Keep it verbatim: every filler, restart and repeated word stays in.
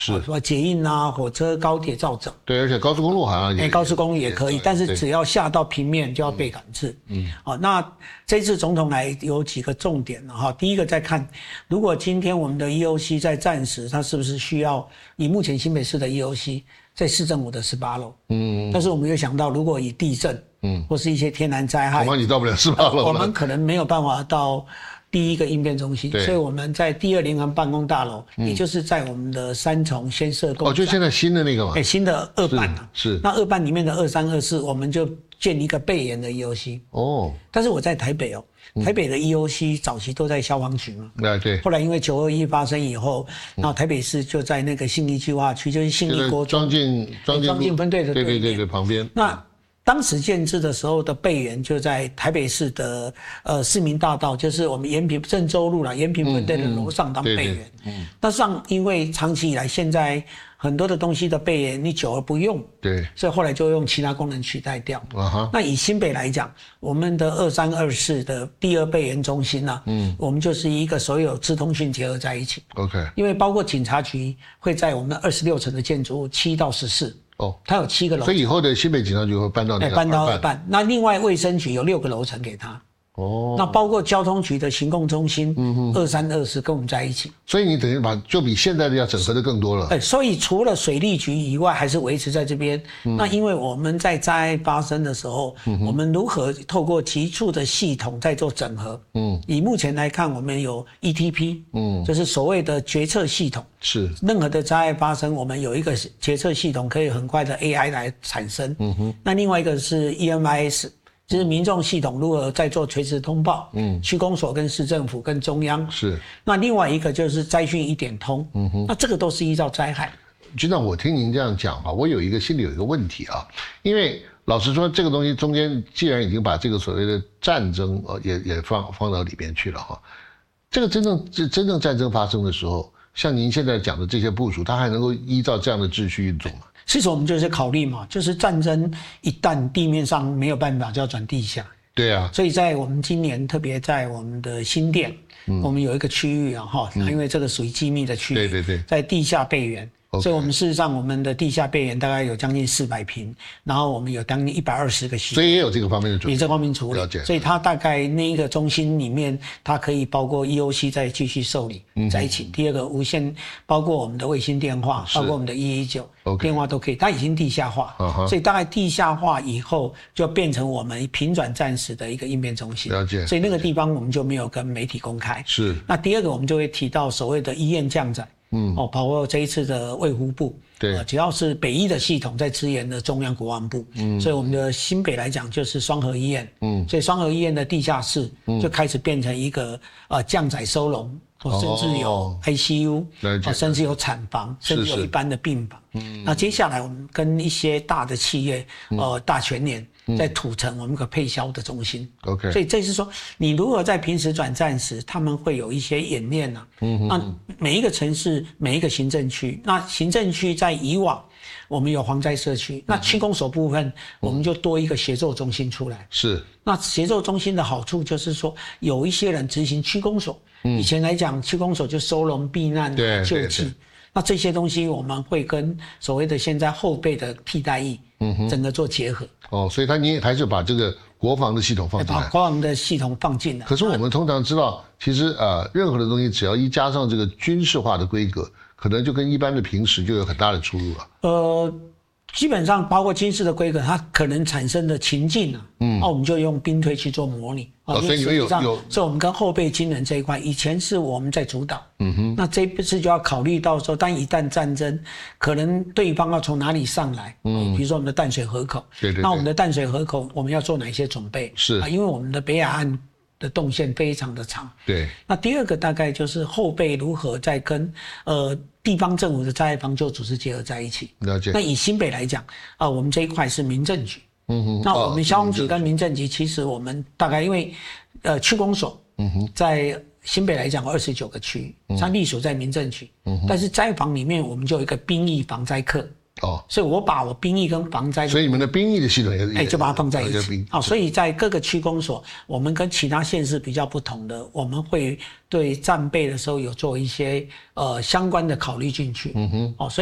是， 什么捷运啊、火车、高铁造整。 对，而且高速公路好像也， 哎，高速公路也可以，但是只要下到平面就要被管制。嗯，好、哦，那这次总统来有几个重点了哈。第一个在看，如果今天我们的 E O C 在战时，它是不是需要以目前新北市的 E O C 在市政府的十八楼？嗯，但是我们又想到，如果以地震，嗯，或是一些天然灾害， 恐怕你到不了十八楼了， 我们可能没有办法到第一个应变中心，所以我们在第二联航办公大楼，嗯、也就是在我们的三重先设工。 哦，就现在新的那个嘛， 哎，新的二办啊， 是。是那二办里面的二三二四，我们就建一个备研的 E O C。哦。但是我在台北哦，台北的 E O C 早期都在消防局嘛。 啊，对。 后来因为九二一发生以后，然后台北市就在那个信义计划区，就是信义国中庄敬庄敬分队的对对对对旁边。 那当时建制的时候的备园就在台北市的呃市民大道，就是我们延平郑州路啦，延平分队的楼上当备园。嗯，嗯那上因为长期以来现在很多的东西的备园你久而不用， 对， 所以后来就用其他功能取代掉。啊哈。那以新北来讲，我们的二三二四的第二备园中心呢、啊，嗯，我们就是一个所有资通讯结合在一起。 OK。 因为包括警察局会在我们的二十六层的建筑物七到十四。哦，它有七个楼层， 所以以后的新北警察局会搬到那个搬到二办。那另外卫生局有六个楼层给他。哦，那包括交通局的行控中心，嗯二三二四跟我们在一起。 所以你等于把就比现在的要整合的更多了。 哎，所以除了水利局以外，还是维持在这边。嗯、那因为我们在灾害发生的时候，嗯、我们如何透过急促的系统在做整合？嗯，以目前来看，我们有 E T P， 嗯，就是所谓的决策系统。 是， 任何的灾害发生，我们有一个决策系统可以很快的 A I 来产生。嗯哼，那另外一个是 E M I S。就是民众系统如何在做垂直通报，嗯，区公所跟市政府跟中央是。 那另外一个就是灾讯一点通，嗯哼，那这个都是依照灾害。 局长，我听您这样讲哈，我有一个心里有一个问题啊，因为老实说，这个东西中间既然已经把这个所谓的战争呃也也放放到里面去了哈，这个真正真真正战争发生的时候，像您现在讲的这些部署，它还能够依照这样的秩序运作吗？ 其实我们就是考虑嘛，就是战争一旦地面上没有办法，就要转地下。 对啊， 所以在我们今年特别在我们的新店，嗯、我们有一个区域啊哈，嗯、因为这个属于机密的区域， 对对对， 在地下备援。 Okay. 所以我们事实上我们的地下备援大概有将近四百坪，然后我们有将近一百二十个系统， 所以也有这个方面的准备， 也这方面处理。 了解。 所以它大概那一个中心里面，它可以包括 E O C 再继续受理在一起。嗯、第二个无线，包括我们的卫星电话，包括我们的一一九电话都可以，它已经地下化， uh-huh. 所以大概地下化以后就变成我们平转战时的一个应变中心。 了解。 所以那个地方我们就没有跟媒体公开。 是。 那第二个我们就会提到所谓的医院降载。嗯，哦，包括这一次的卫福部， 对、 呃，只要是北医的系统在支援的中央国安部，嗯，所以我们的新北来讲就是双和医院，嗯，所以双和医院的地下室就开始变成一个呃降载收容，哦、甚至有 I C U， 哦，甚至有产房，甚至有一般的病房。嗯，那接下来我们跟一些大的企业，呃，大全联。在土城我们可配销的中心 ，OK， 所以这是说你如何在平时转战时，他们会有一些演练啊。嗯，那每一个城市、每一个行政区，那行政区在以往我们有防灾社区，那区公所部分我们就多一个协作中心出来。 是， 那协作中心的好处就是说，有一些人执行区公所，嗯、以前来讲区公所就收容避难、啊、救济。那这些东西我们会跟所谓的现在后备的替代役，嗯哼，整个做结合。 哦，所以他你还是把这个国防的系统放进来， 把国防的系统放进来。 可是我们通常知道，其实呃，任何的东西只要一加上这个军事化的规格，可能就跟一般的平时就有很大的出入了。 呃。基本上包括军事的规格，它可能产生的情境啊，嗯，那我们就用兵推去做模拟啊、哦，所以你们有有， 所以我们跟后备军人这一块，以前是我们在主导，嗯哼，那这一次就要考虑到说，当一旦战争，可能对方要从哪里上来，嗯，比如说我们的淡水河口， 对 对, 对， 那我们的淡水河口我们要做哪些准备？ 是啊，因为我们的北海岸的动线非常的长， 对。 那第二个大概就是后备如何在跟呃。地方政府的灾害防救组织结合在一起。 了解。 那以新北来讲，啊、呃，我们这一块是民政局。嗯哼。那我们消防局跟民政局，其实我们大概因为，呃，区公所，嗯哼，在新北来讲有二十九个区，它隶属在民政局。嗯哼。但是灾防里面，我们就有一个兵役防灾课。 哦， 所以我把我兵役跟防灾， 所以你们的兵役的系统也是， 哎，就把它放在一就起。哦，所以在各个区公所，我们跟其他县市比较不同的，我们会对战备的时候有做一些呃相关的考虑进去。嗯哼，哦，所以。